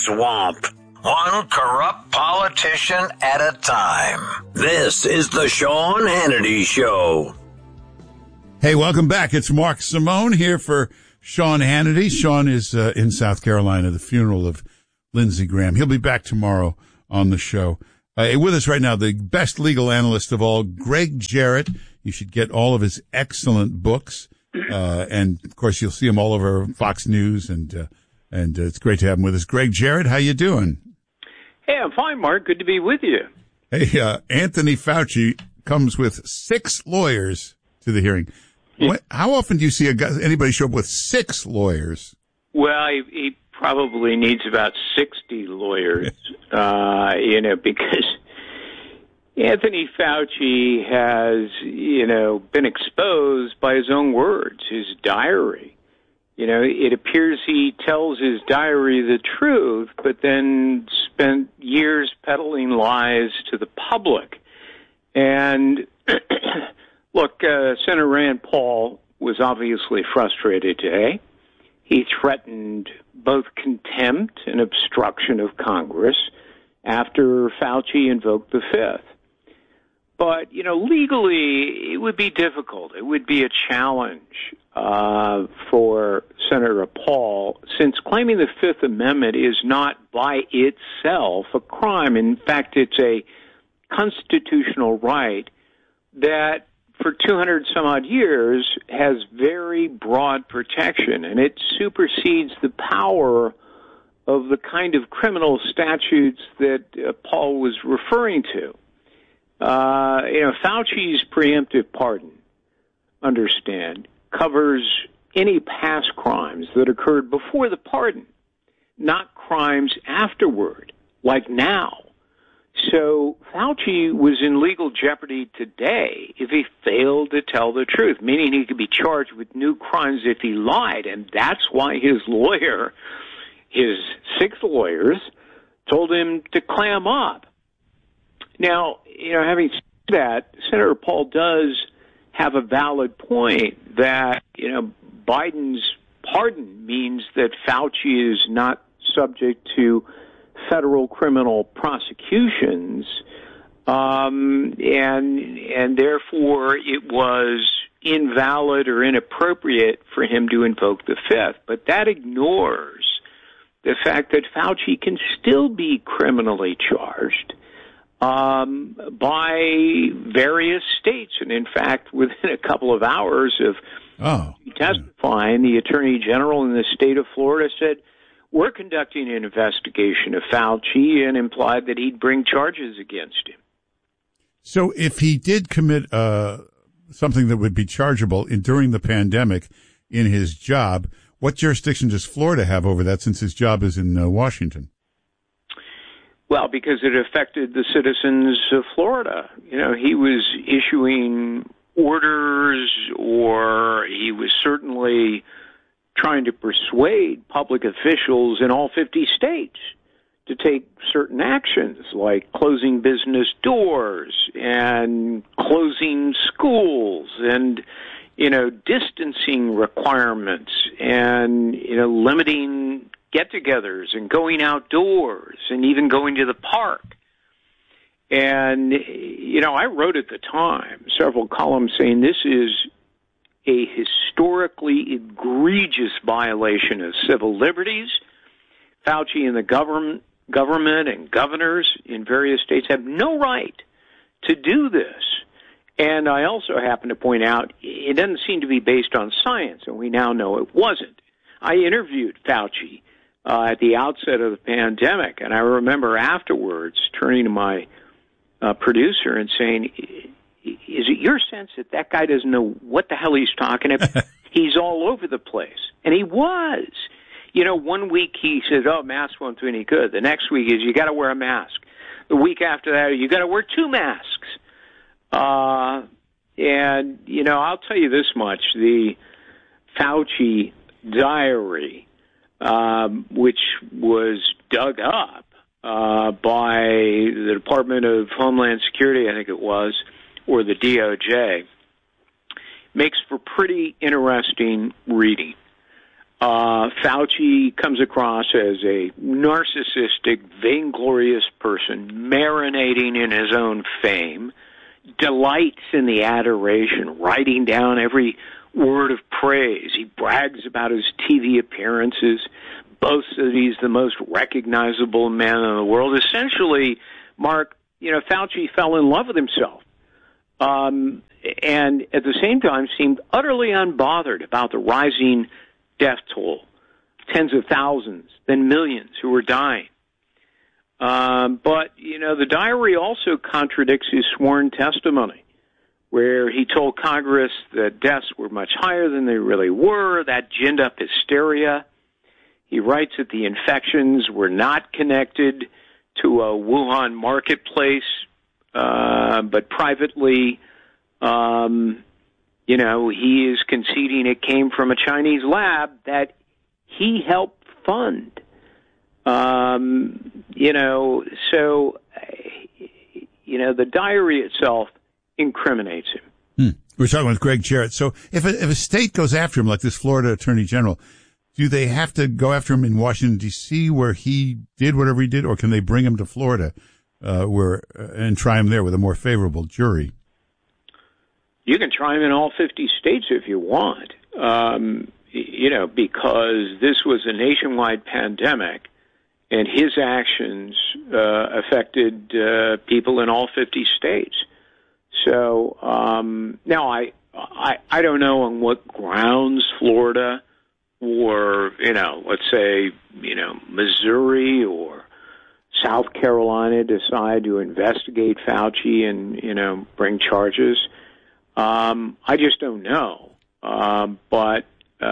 swamp. One corrupt politician at a time. This is the Sean Hannity Show. Hey, welcome back. It's Mark Simone here for Sean Hannity. Sean is in South Carolina, the funeral of Lindsey Graham. He'll be back tomorrow on the show. With us right now, the best legal analyst of all, Greg Jarrett. You should get all of his excellent books. And, of course, you'll see him all over Fox News, and it's great to have him with us. Greg Jarrett, how you doing? Hey, I'm fine, Mark. Good to be with you. Hey, Anthony Fauci comes with 6 lawyers to the hearing. How often do you see anybody show up with 6 lawyers? Well, he probably needs about 60 lawyers, because Anthony Fauci has, been exposed by his own words, his diary. It appears he tells his diary the truth, but then spent years peddling lies to the public. And look, Senator Rand Paul was obviously frustrated today. He threatened both contempt and obstruction of Congress after Fauci invoked the Fifth. But, legally, it would be difficult. It would be a challenge for Senator Paul, since claiming the Fifth Amendment is not by itself a crime. In fact, it's a constitutional right that for 200 some odd years has very broad protection, and it supersedes the power of the kind of criminal statutes that Paul was referring to. Fauci's preemptive pardon, understand, covers any past crimes that occurred before the pardon, not crimes afterward, like now. So Fauci was in legal jeopardy today if he failed to tell the truth, meaning he could be charged with new crimes if he lied, and that's why his 6 lawyers, told him to clam up. Now, having said that, Senator Paul does have a valid point that, Biden's pardon means that Fauci is not subject to federal criminal prosecutions, and therefore it was invalid or inappropriate for him to invoke the Fifth. But that ignores the fact that Fauci can still be criminally charged by various states. And in fact, within a couple of hours of testifying, the Attorney General in the state of Florida said, we're conducting an investigation of Fauci, and implied that he'd bring charges against him. So if he did commit something that would be chargeable during the pandemic in his job, what jurisdiction does Florida have over that, since his job is in Washington? Well, because it affected the citizens of Florida. He was issuing orders, or he was certainly trying to persuade public officials in all 50 states to take certain actions, like closing business doors and closing schools and, distancing requirements and, limiting get-togethers and going outdoors and even going to the park. And, I wrote at the time several columns saying this is a historically egregious violation of civil liberties. Fauci and the government and governors in various states have no right to do this. And I also happen to point out it doesn't seem to be based on science, and we now know it wasn't. I interviewed Fauci at the outset of the pandemic, and I remember afterwards turning to my producer and saying, is it your sense that guy doesn't know what the hell he's talking about? He's all over the place. And he was. 1 week he says, masks won't do any good. The next week is, you got to wear a mask. The week after that, you got to wear 2 masks. And, I'll tell you this much. The Fauci diary, which was dug up by the Department of Homeland Security, I think it was, or the DOJ, makes for pretty interesting reading. Fauci comes across as a narcissistic, vainglorious person, marinating in his own fame, delights in the adoration, writing down every word of praise. He brags about his TV appearances, boasts that he's the most recognizable man in the world. Essentially, Mark, Fauci fell in love with himself. And at the same time seemed utterly unbothered about the rising death toll, tens of thousands, then millions who were dying. But the diary also contradicts his sworn testimony, where he told Congress that deaths were much higher than they really were. That ginned up hysteria. He writes that the infections were not connected to a Wuhan marketplace, but privately, he is conceding it came from a Chinese lab that he helped fund. The diary itself incriminates him. We're talking with Greg Jarrett. So if a state goes after him, like this Florida Attorney General, do they have to go after him in Washington, D.C., where he did whatever he did, or can they bring him to Florida and try him there with a more favorable jury? You can try him in all 50 states if you want, because this was a nationwide pandemic, and his actions affected people in all 50 states. So now I don't know on what grounds Florida or, let's say, Missouri or South Carolina decide to investigate Fauci and, bring charges. I just don't know. But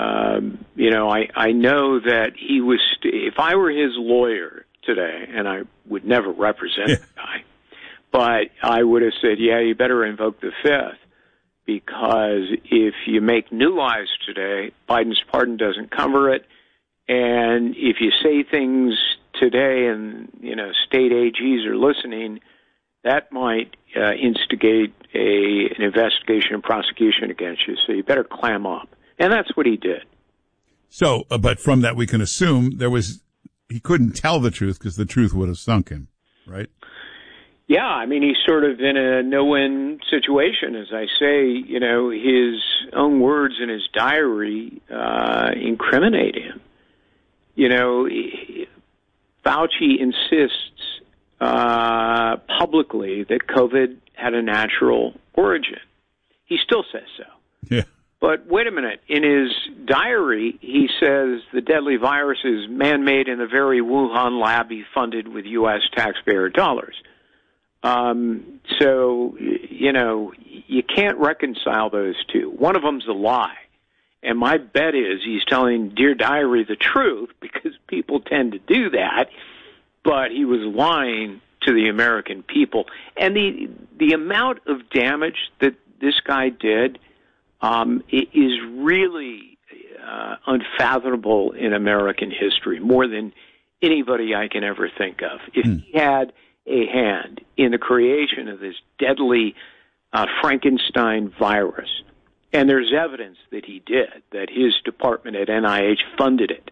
I know that he was, if I were his lawyer today, and I would never represent the guy, but I would have said, you better invoke the Fifth, because if you make new lies today, Biden's pardon doesn't cover it. And if you say things today and, state AGs are listening, that might instigate an investigation and prosecution against you. So you better clam up. And that's what he did. So, but from that we can assume he couldn't tell the truth because the truth would have sunk him, right? Yeah, he's sort of in a no-win situation. As I say, his own words in his diary incriminate him. Fauci insists publicly that COVID had a natural origin. He still says so. Yeah. But wait a minute. In his diary, he says the deadly virus is man-made in the very Wuhan lab he funded with U.S. taxpayer dollars. So, you can't reconcile those two. One of them's a lie. And my bet is he's telling Dear Diary the truth, because people tend to do that, but he was lying to the American people. And the amount of damage that this guy did is really unfathomable in American history, more than anybody I can ever think of. If he had a hand in the creation of this deadly Frankenstein virus, and there's evidence that he did, that his department at NIH funded it.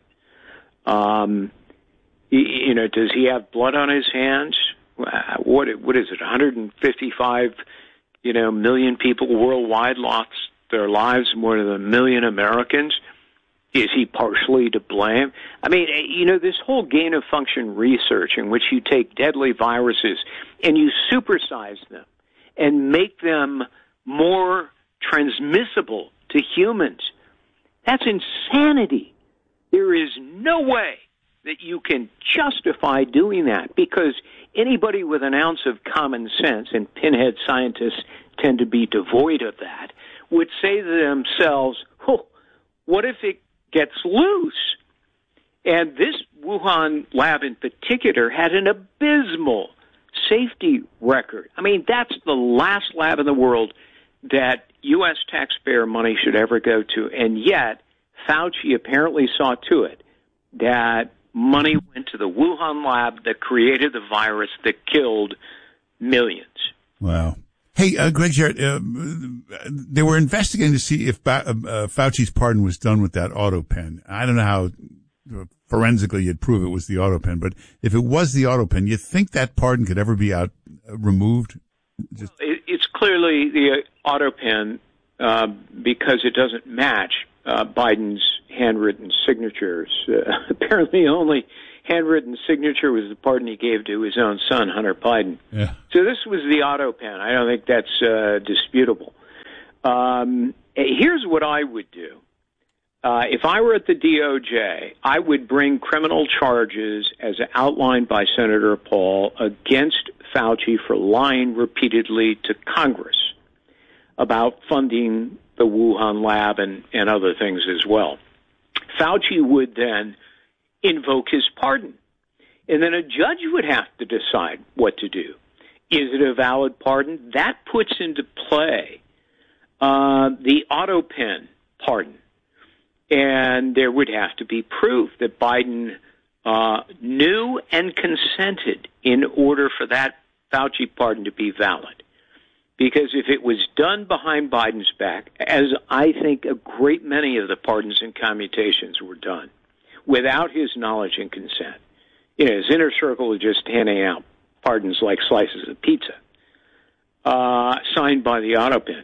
Does he have blood on his hands? What is it? 155, million people worldwide lost their lives. More than 1 million Americans. Is he partially to blame? This whole gain-of-function research in which you take deadly viruses and you supersize them and make them more transmissible to humans, that's insanity. There is no way that you can justify doing that, because anybody with an ounce of common sense, and pinhead scientists tend to be devoid of that, would say to themselves, what if it gets loose? And this Wuhan lab in particular had an abysmal safety record. That's the last lab in the world that U.S. taxpayer money should ever go to, and yet Fauci apparently saw to it that money went to the Wuhan lab that created the virus that killed millions. Wow. Hey, Greg Jarrett, they were investigating to see if Fauci's pardon was done with that auto pen. I don't know how forensically you'd prove it was the auto pen, but if it was the auto pen, you think that pardon could ever be removed? It's clearly the auto pen because it doesn't match Biden's handwritten signatures. Apparently, only handwritten signature was the pardon he gave to his own son, Hunter Biden. Yeah. So this was the auto pen. I don't think that's disputable. Here's what I would do. If I were at the DOJ, I would bring criminal charges, as outlined by Senator Paul, against Fauci for lying repeatedly to Congress about funding the Wuhan lab and other things as well. Fauci would then invoke his pardon, and then a judge would have to decide what to do. Is it a valid pardon? That puts into play the auto pen pardon. And there would have to be proof that Biden knew and consented in order for that Fauci pardon to be valid. Because if it was done behind Biden's back, as I think a great many of the pardons and commutations were done, without his knowledge and consent, his inner circle was just handing out pardons like slices of pizza, signed by the auto pen,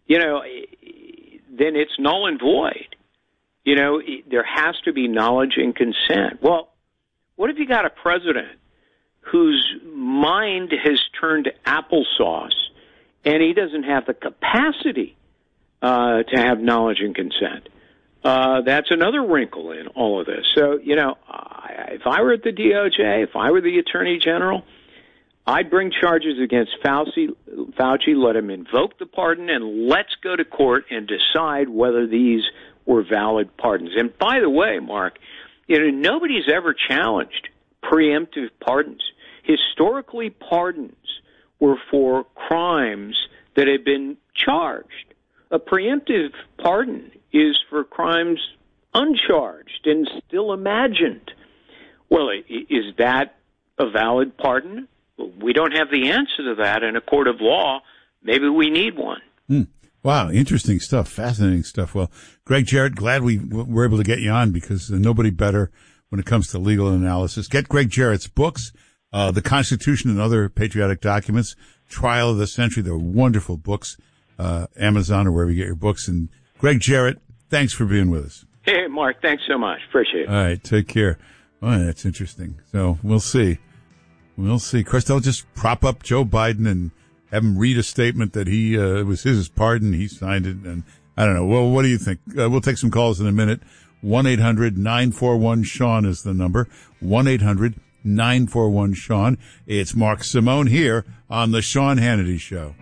then it's null and void. There has to be knowledge and consent. Well, what if you got a president whose mind has turned to applesauce and he doesn't have the capacity to have knowledge and consent? That's another wrinkle in all of this. So, if I were at the DOJ, if I were the Attorney General, I'd bring charges against Fauci, let him invoke the pardon, and let's go to court and decide whether these were valid pardons. And by the way, Mark, nobody's ever challenged preemptive pardons. Historically, pardons were for crimes that had been charged. A preemptive pardon is for crimes uncharged and still imagined. Well, is that a valid pardon? We don't have the answer to that in a court of law. Maybe we need one. Wow, interesting stuff, fascinating stuff. Well, Greg Jarrett, glad we were able to get you on because nobody better when it comes to legal analysis. Get Greg Jarrett's books, The Constitution and Other Patriotic Documents, Trial of the Century. They're wonderful books, Amazon or wherever you get your books. And Greg Jarrett, thanks for being with us. Hey, Mark, thanks so much. Appreciate it. All right, take care. Oh, that's interesting. So we'll see. We'll see. Of course, they'll just prop up Joe Biden and have him read a statement that it was his pardon, he signed it, and I don't know. Well, what do you think? We'll take some calls in a minute. 1-800-941-SEAN is the number. 1-800-941-SEAN. It's Mark Simone here on the Sean Hannity Show.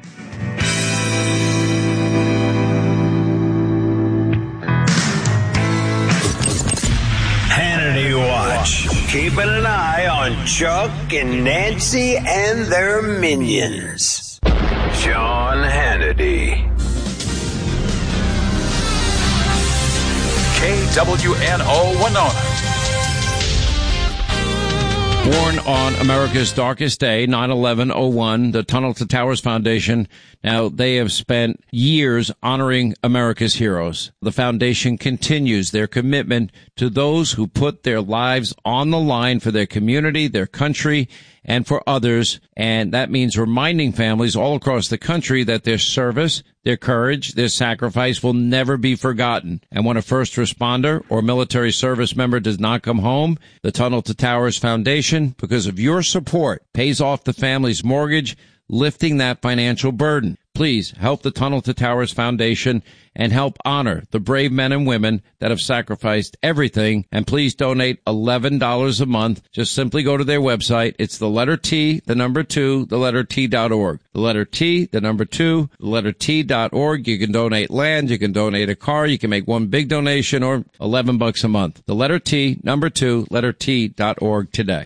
Hannity Watch. Keeping an eye on Chuck and Nancy and their minions. Sean Hannity. KWNO Winona. Born on America's darkest day, 9/11/01, the Tunnel to Towers Foundation. Now, they have spent years honoring America's heroes. The foundation continues their commitment to those who put their lives on the line for their community, their country, and for others. And that means reminding families all across the country that their service, their courage, their sacrifice will never be forgotten. And when a first responder or military service member does not come home, the Tunnel to Towers Foundation, because of your support, pays off the family's mortgage, lifting that financial burden. Please help the Tunnel to Towers Foundation and help honor the brave men and women that have sacrificed everything. And please donate $11 a month. Just simply go to their website. It's the letter T, the number 2, the letter T.org. The letter T, the number 2, the letter T.org. You can donate land. You can donate a car. You can make one big donation or $11 a month. The letter T, number 2, letter T.org today.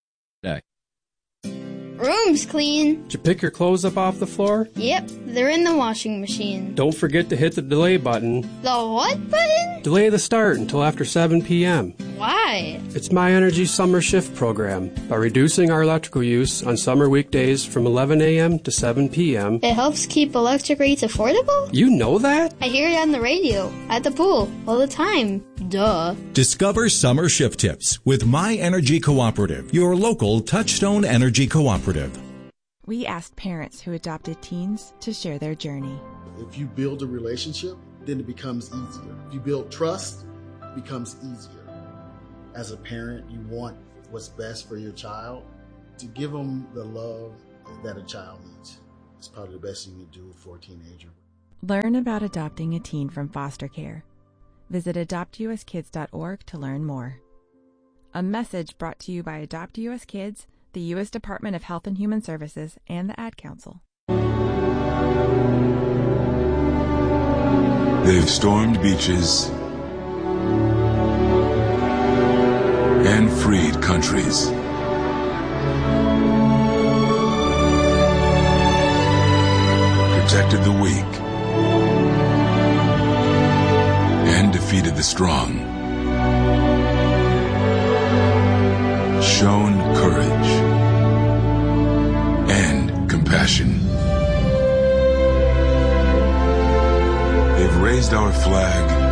Room's clean. Did you pick your clothes up off the floor? Yep, they're in the washing machine. Don't forget to hit the delay button. The what button? Delay the start until after 7 p.m. Why? Why? It's My Energy Summer Shift program. By reducing our electrical use on summer weekdays from 11 a.m. to 7 p.m. It helps keep electric rates affordable? You know that? I hear it on the radio, at the pool, all the time. Duh. Discover summer shift tips with My Energy Cooperative, your local Touchstone Energy Cooperative. We asked parents who adopted teens to share their journey. If you build a relationship, then it becomes easier. If you build trust, it becomes easier. As a parent, you want what's best for your child. To give them the love that a child needs. It's probably the best you can do for a teenager. Learn about adopting a teen from foster care. Visit adoptuskids.org to learn more. A message brought to you by Adopt US Kids, the U.S. Department of Health and Human Services, and the Ad Council. They've stormed beaches and freed countries. Protected the weak and defeated the strong. Shown courage and compassion. They've raised our flag